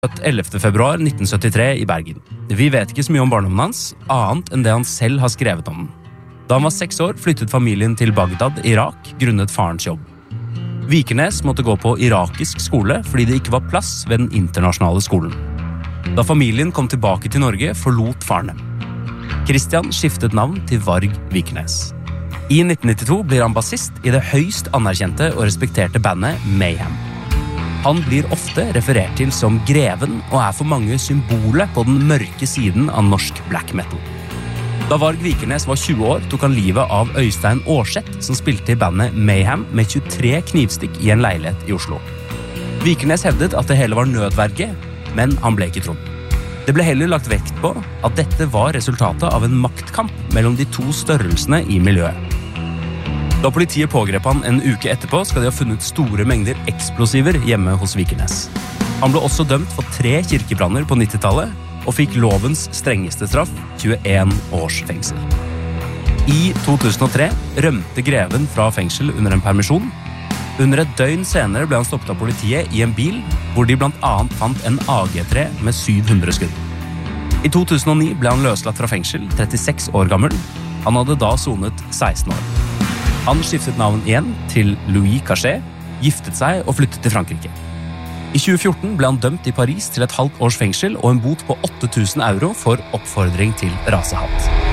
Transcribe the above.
Født 11. februar 1973 i Bergen. Vi vet ikke så mye om barndommen hans, annet enn det han selv har skrevet om den. Da han var 6 år, flyttet familien til Bagdad, Irak, grunnet farens jobb. Vikernes måtte gå på irakisk skole fordi det ikke var plass ved den internasjonale skolen. Da familien kom tilbake til Norge, forlot faren dem. Christian skiftet navn til Varg Vikernes. I 1992 blir han bassist i det høyst anerkjente og respekterte bandet Mayhem. Han blir ofte referert til som Greven og er for mange symbolet på den mørke siden av norsk black metal. Da Varg Vikernes var 20 år, tok han livet av Øystein Aarseth, som spilte i bandet Mayhem med 23 knivstikk i en leilighet i Oslo. Vikernes hevdet at det hele var nødverge, men han ble ikke trodd. Det ble heller lagt vekt på at dette var resultatet av en maktkamp mellom de to størrelsene i miljøet. Da politiet pågrep han en uke etterpå, skal de ha funnet store mengder eksplosiver hjemme hos Vikernes. Han ble også dømt for 3 kirkebranner på 90-tallet, og fikk lovens strengeste straff, 21 års fengsel. I 2003 rømte Greven fra fengsel under en permisjon. Under et døgn senere ble han stoppet av politiet i en bil, hvor de blant annet fant en AG3 med 700 skudd. I 2009 ble han løslatt fra fengsel, 36 år gammel. Han hadde da sonet 16 år. Han skiftet navn igjen til Louis Cachet, giftet seg og flyttet til Frankrike. I 2014 ble han dømt i Paris til et halvt års fengsel og en bot på 8 000 euro for oppfordring til rasehat.